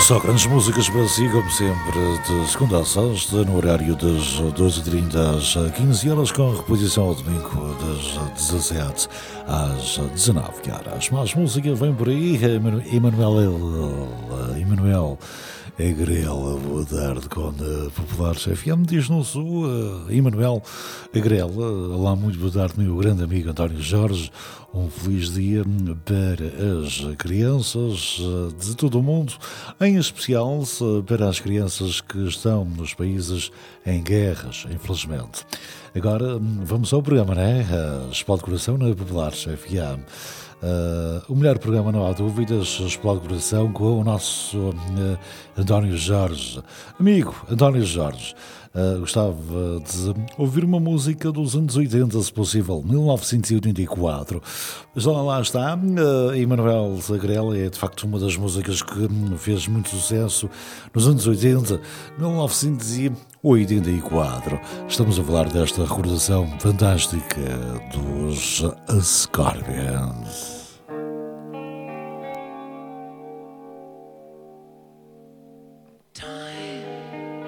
Só grandes músicas para si, como sempre, de segunda a sexta, no horário das 12h30 às 15 horas, com reposição ao domingo das 17 às 19 horas. Mais música vem por aí, Emanuel Agrela, boa tarde, com a Populares FM, diz no Sul, Emanuel Agrela, olá, muito boa tarde, meu grande amigo António Jorge, um feliz dia para as crianças de todo o mundo, em especial para as crianças que estão nos países em guerras, infelizmente. Agora vamos ao programa, né? Explode Coração na Populares FM. O melhor programa, não há dúvidas, Explode Coração com o nosso António Jorge. Amigo António Jorge, gostava de ouvir uma música dos anos 80, se possível, 1984. Já lá está, Emanuel Agrela é de facto uma das músicas que fez muito sucesso nos anos 80, 1984. Estamos a falar desta recordação fantástica dos Scorpions. Time